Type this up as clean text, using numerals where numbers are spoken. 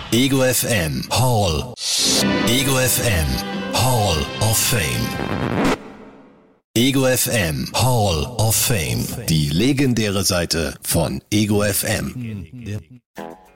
Ego FM Hall. Ego FM Hall of Fame. Ego FM Hall of Fame. Die legendäre Seite von Ego FM.